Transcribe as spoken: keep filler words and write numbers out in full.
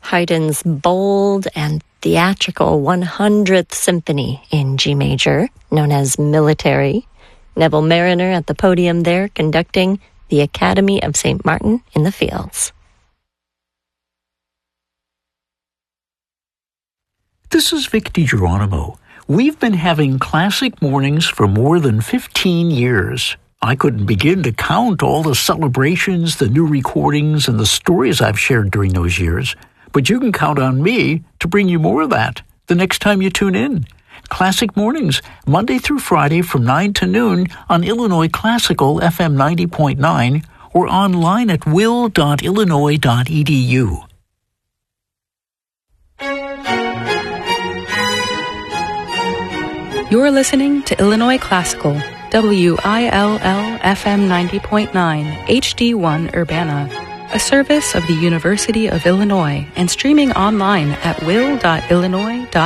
Haydn's bold and theatrical one hundredth Symphony in G major, known as Military. Neville Marriner at the podium there conducting the Academy of Saint Martin in the Fields. This is Vic DiGeronimo. We've been having classic mornings for more than fifteen years. I couldn't begin to count all the celebrations, the new recordings, and the stories I've shared during those years. But you can count on me to bring you more of that the next time you tune in. Classic Mornings, Monday through Friday from nine to noon on Illinois Classical F M ninety point nine or online at will dot illinois dot e d u. You're listening to Illinois Classical, W I L L F M ninety point nine, H D one Urbana, a service of the University of Illinois and streaming online at will dot illinois dot e d u.